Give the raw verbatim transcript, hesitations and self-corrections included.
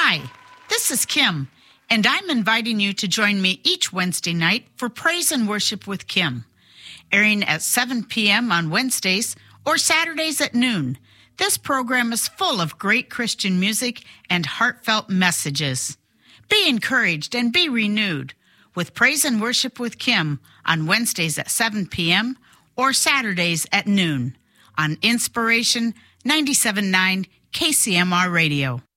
Hi, this is Kim, and I'm inviting you to join me each Wednesday night for Praise and Worship with Kim, airing at seven p.m. on Wednesdays or Saturdays at noon. This program is full of great Christian music and heartfelt messages. Be encouraged and be renewed with Praise and Worship with Kim on Wednesdays at seven p.m. or Saturdays at noon on Inspiration ninety-seven point nine K C M R Radio.